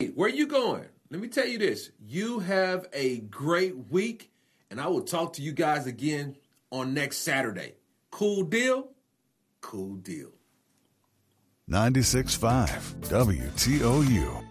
Hey, where you going? Let me tell you this. You have a great week, and I will talk to you guys again on next Saturday. Cool deal? Cool deal. 96.5 WTOU.